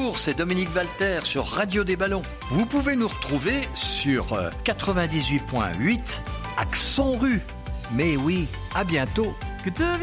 Bonjour, c'est Dominique Valter sur Radio des Ballons. Vous pouvez nous retrouver sur 98.8 Accent Rue. Mais oui, à bientôt.